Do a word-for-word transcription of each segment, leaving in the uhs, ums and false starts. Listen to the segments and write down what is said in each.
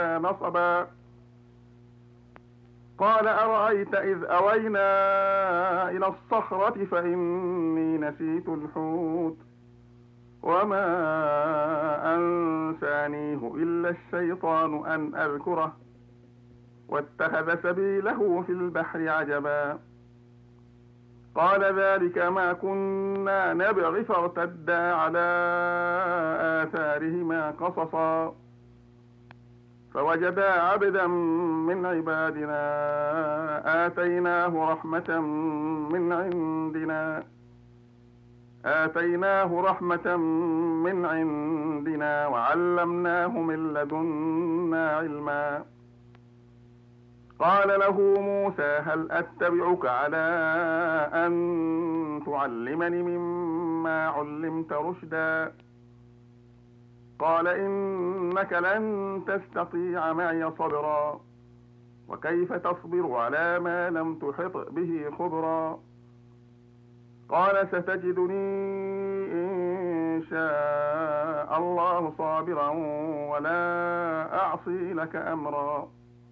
نصبا قال أرأيت إذ أوينا إلى الصخرة فإني نسيت الحوت وما أنسانيه إلا الشيطان أن أذكره واتخذ سبيله في البحر عجبا قال ذلك ما كنا نبغي فارتدا على آثارهما قصصا فوجدا عبدا من عبادنا آتيناه رحمة من عندنا آتيناه رحمة من عندنا وعلمناه من لدنا علما قال له موسى هل أتبعك على أن تعلمني مما علمت رشدا قال إنك لن تستطيع معي صبرا وكيف تصبر على ما لم تحط به خبرا قال ستجدني إن شاء الله صابرا ولا أعصي لك أمرا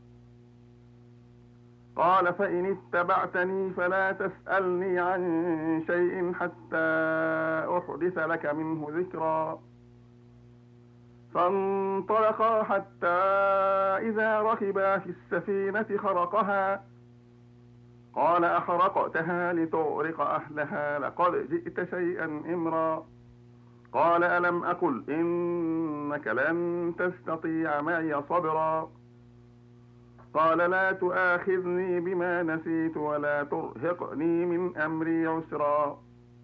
قال فإن اتبعتني فلا تسألني عن شيء حتى أحدث لك منه ذكرا فانطلقا حتى إذا ركبا في السفينة خرقها قال أخرقتها لتغرق أهلها لقد جئت شيئا إمرا قال ألم أقل إنك لن تستطيع معي صبرا قال لا تؤاخذني بما نسيت ولا ترهقني من أمري عسرا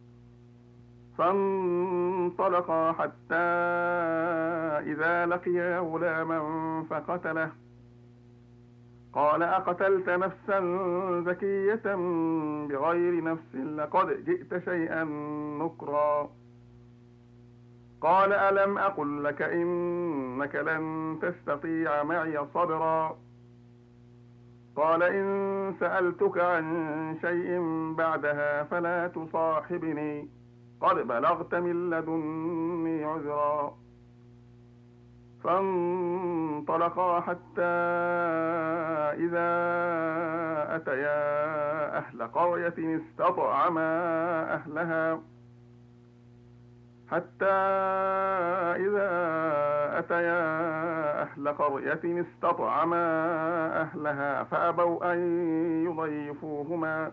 فانطلقا حتى إذا لقيا غلاما فقتله قال أقتلت نفسا زكية بغير نفس لقد جئت شيئا نكرا قال ألم أقل لك إنك لن تستطيع معي صبرا قال إن سألتك عن شيء بعدها فلا تصاحبني قد بلغت من لدني عذرا فانطلقا حتى إذا أتيا أهل قرية استطعما أهلها حتى إذا أتيا أهل قرية استطعما أهلها فأبوا أن يضيفوهما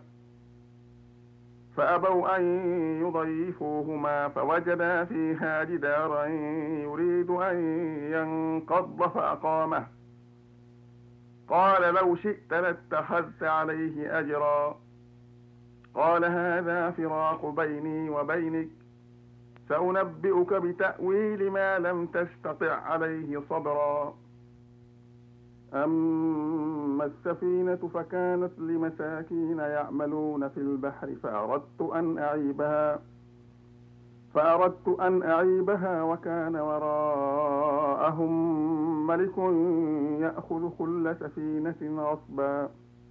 فأبوا أن يضيفوهما فوجدا فيها جدارا يريد أن ينقض فأقامه قال لو شئت لاتخذت عليه أجرا قال هذا فراق بيني وبينك سأنبئك بتأويل ما لم تستطع عليه صبرا أما السفينة فكانت لمساكين يعملون في البحر فأردت أن أعيبها فأردت أن أعيبها وكان وراءهم ملك يأخذ كل سفينة غصبا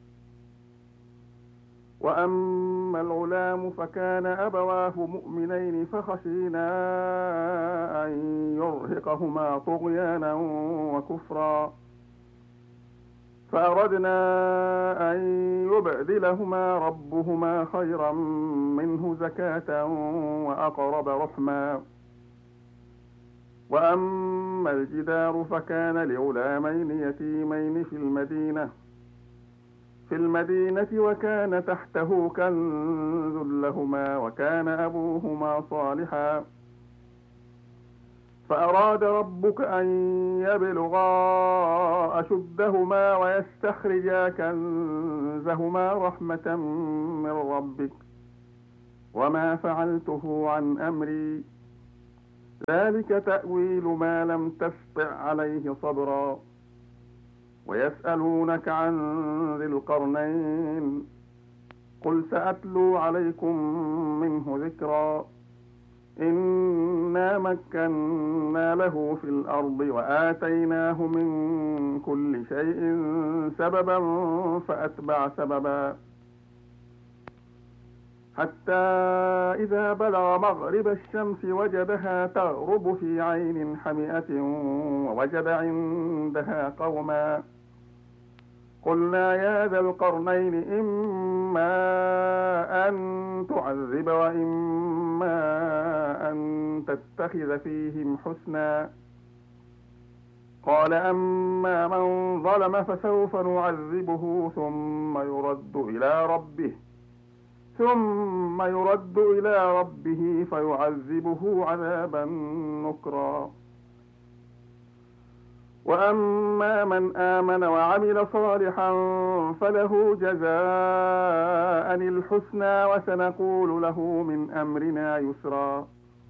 وأما الغلام فكان أبواه مؤمنين فخشينا أن يرهقهما طغيانا وكفرا فأردنا أن يبدلهما ربهما خيرا منه زكاة وأقرب رحما وأما الجدار فكان لغلامين يتيمين في المدينة في المدينة وكان تحته كنز لهما وكان أبوهما صالحا فأراد ربك أن يبلغا أشدهما ويستخرجا كنزهما رحمة من ربك وما فعلته عن أمري ذلك تأويل ما لم تستطع عليه صبرا ويسألونك عن ذي القرنين قل سأتلو عليكم منه ذكرا إنا مكنا له في الأرض وآتيناه من كل شيء سببا فأتبع سببا حتى إذا بلغ مغرب الشمس وجدها تغرب في عين حمئة ووجد عندها قوما قلنا يا ذا القرنين إما أن تعذب وإما أن تتخذ فيهم حسنا قال أما من ظلم فسوف نعذبه ثم يرد إلى ربه ثم يرد إلى ربه فيعذبه عذابا نكرا وأما من آمن وعمل صالحا فله جزاء الحسنى وسنقول له من أمرنا يسرا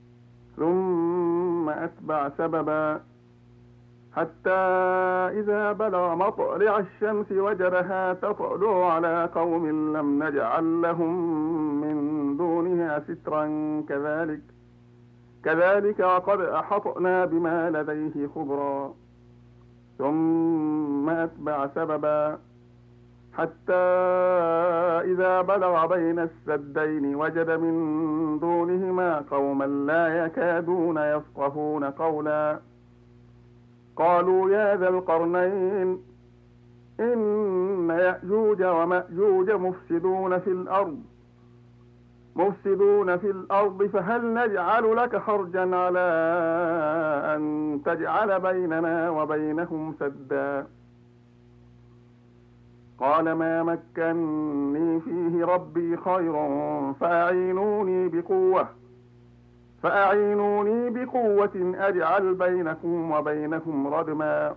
ثم أتبع سببا حتى إذا بلغ مطلع الشمس وجدها تطلع على قوم لم نجعل لهم من دونها سترا كذلك كذلك وقد أحطنا بما لديه خبرا ثم أتبع سببا حتى إذا بلغ بين السدين وجد من دونهما قوما لا يكادون يفقهون قولا قالوا يا ذا القرنين إن يأجوج ومأجوج مفسدون في الأرض مفسدون في الأرض فهل نجعل لك خرجا على أن تجعل بيننا وبينهم سدا قال ما مكنني فيه ربي خير فأعينوني بقوة فأعينوني بقوة أجعل بينكم وبينهم ردما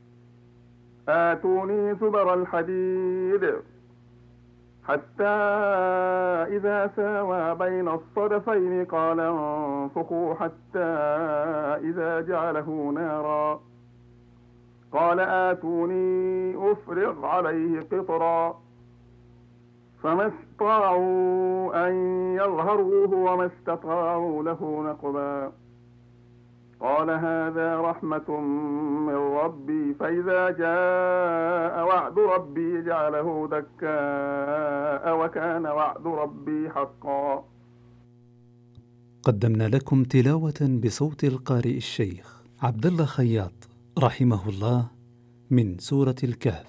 آتوني زبر الحديد حتى إذا ساوى بين الصدفين قال انفخوا حتى إذا جعله نارا قال آتوني أفرغ عليه قطرا فما استطاعوا أن يظهروه وما استطاعوا له نقبا قال هذا رحمة من ربي فإذا جاء وعد ربي جعله دكاء وكان وعد ربي حقا. قدمنا لكم تلاوة بصوت القارئ الشيخ عبد الله خياط رحمه الله من سورة الكهف.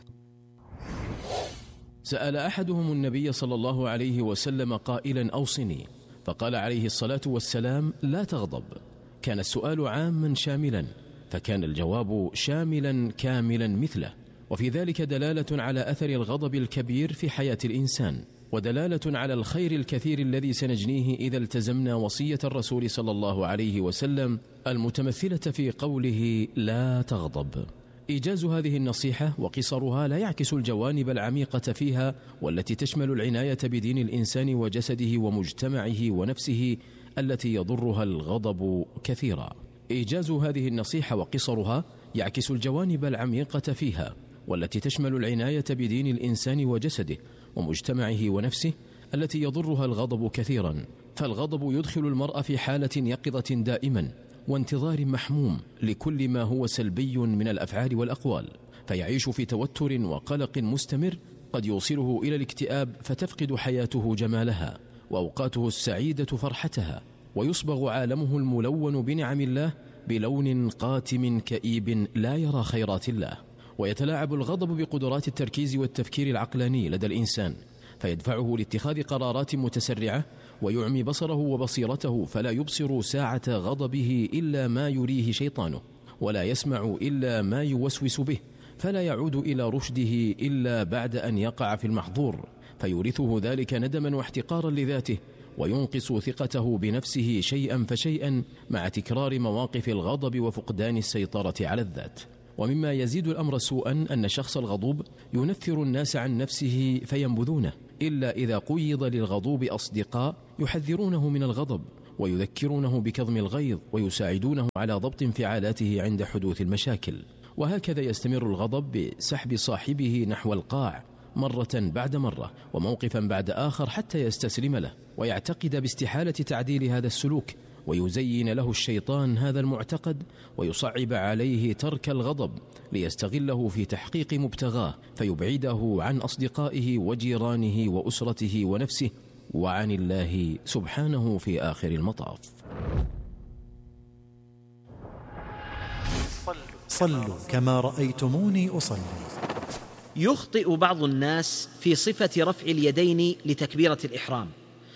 سأل أحدهم النبي صلى الله عليه وسلم قائلا أوصني، فقال عليه الصلاة والسلام لا تغضب. كان السؤال عاما شاملا، فكان الجواب شاملا كاملا مثله، وفي ذلك دلالة على أثر الغضب الكبير في حياة الإنسان، ودلالة على الخير الكثير الذي سنجنيه إذا التزمنا وصية الرسول صلى الله عليه وسلم المتمثلة في قوله لا تغضب. إيجاز هذه النصيحة وقصرها لا يعكس الجوانب العميقة فيها والتي تشمل العناية بدين الإنسان وجسده ومجتمعه ونفسه التي يضرها الغضب كثيرا. إيجاز هذه النصيحة وقصرها يعكس الجوانب العميقة فيها والتي تشمل العناية بدين الإنسان وجسده ومجتمعه ونفسه التي يضرها الغضب كثيرا. فالغضب يدخل المرء في حالة يقظة دائما وانتظار محموم لكل ما هو سلبي من الأفعال والأقوال، فيعيش في توتر وقلق مستمر قد يوصله إلى الاكتئاب، فتفقد حياته جمالها وأوقاته السعيدة فرحتها، ويصبغ عالمه الملون بنعم الله بلون قاتم كئيب لا يرى خيرات الله. ويتلاعب الغضب بقدرات التركيز والتفكير العقلاني لدى الإنسان، فيدفعه لاتخاذ قرارات متسرعة ويعمي بصره وبصيرته، فلا يبصر ساعة غضبه إلا ما يريه شيطانه، ولا يسمع إلا ما يوسوس به، فلا يعود إلى رشده إلا بعد أن يقع في المحظور، فيورثه ذلك ندما واحتقارا لذاته، وينقص ثقته بنفسه شيئا فشيئا مع تكرار مواقف الغضب وفقدان السيطرة على الذات. ومما يزيد الأمر سوءا أن الشخص الغضوب ينفر الناس عن نفسه فينبذونه، إلا إذا قيض للغضوب أصدقاء يحذرونه من الغضب ويذكرونه بكظم الغيظ ويساعدونه على ضبط انفعالاته عند حدوث المشاكل. وهكذا يستمر الغضب بسحب صاحبه نحو القاع مرة بعد مرة وموقفا بعد آخر حتى يستسلم له ويعتقد باستحالة تعديل هذا السلوك، ويزين له الشيطان هذا المعتقد ويصعب عليه ترك الغضب ليستغله في تحقيق مبتغاه، فيبعده عن أصدقائه وجيرانه وأسرته ونفسه وعن الله سبحانه في آخر المطاف. صلوا كما رأيتموني أصلي. يخطئ بعض الناس في صفة رفع اليدين لتكبيرة الإحرام،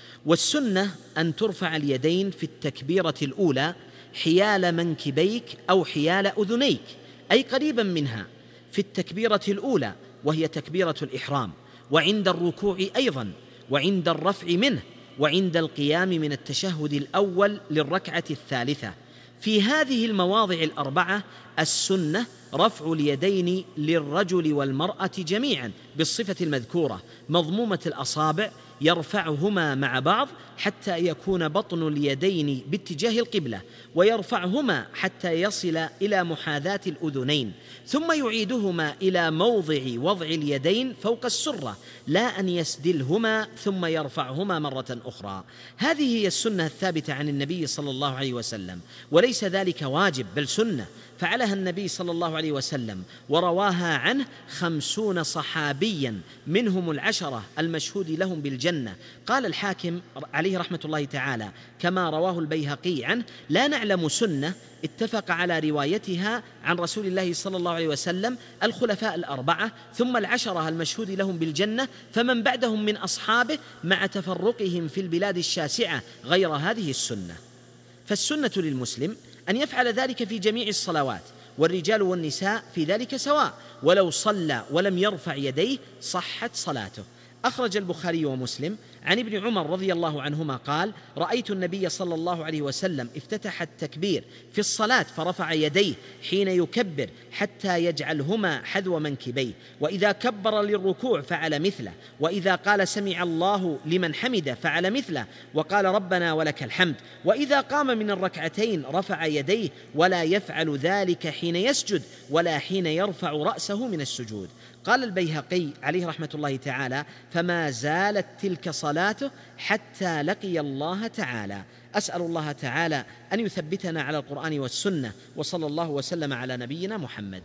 والسنة أن ترفع اليدين في التكبيرة الأولى حيال منكبيك أو حيال أذنيك، أي قريبا منها في التكبيرة الأولى وهي تكبيرة الإحرام، وعند الركوع أيضا، وعند الرفع منه، وعند القيام من التشهد الأول للركعة الثالثة. في هذه المواضع الأربعة السنة رفع اليدين للرجل والمرأة جميعا بالصفة المذكورة، مضمومة الأصابع، يرفعهما مع بعض حتى يكون بطن اليدين باتجاه القبلة، ويرفعهما حتى يصل إلى محاذاة الأذنين، ثم يعيدهما إلى موضع وضع اليدين فوق السرة، لا أن يسدلهما ثم يرفعهما مرة أخرى. هذه هي السنة الثابتة عن النبي صلى الله عليه وسلم، وليس ذلك واجب بل سنة فعلها النبي صلى الله عليه وسلم، ورواها عنه خمسون صحابيا منهم العشرة المشهود لهم بالجنة. قال الحاكم عليه رحمة الله تعالى كما رواه البيهقي عنه: لا نعلم سنة اتفق على روايتها عن رسول الله صلى الله عليه وسلم الخلفاء الأربعة ثم العشرة المشهود لهم بالجنة فمن بعدهم من أصحابه مع تفرقهم في البلاد الشاسعة غير هذه السنة. فالسنة للمسلم أن يفعل ذلك في جميع الصلوات، والرجال والنساء في ذلك سواء، ولو صلى ولم يرفع يديه صحت صلاته. أخرج البخاري ومسلم عن ابن عمر رضي الله عنهما قال: رأيت النبي صلى الله عليه وسلم افتتح التكبير في الصلاة فرفع يديه حين يكبر حتى يجعلهما حذو منكبيه، وإذا كبر للركوع فعل مثله، وإذا قال سمع الله لمن حمده فعل مثله، وقال ربنا ولك الحمد، وإذا قام من الركعتين رفع يديه، ولا يفعل ذلك حين يسجد ولا حين يرفع رأسه من السجود. قال البيهقي عليه رحمة الله تعالى: فما زالت تلك صلاته حتى لقي الله تعالى. أسأل الله تعالى أن يثبتنا على القرآن والسنة، وصلى الله وسلم على نبينا محمد.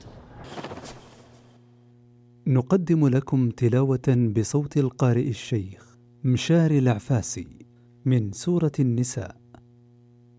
نقدم لكم تلاوة بصوت القارئ الشيخ مشاري العفاسي من سورة النساء.